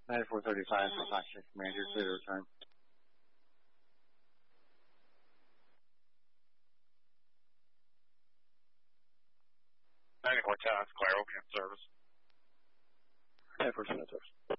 9435 for Fox 6 Commander, clear to return. 9410, clear, open service. 9410 service.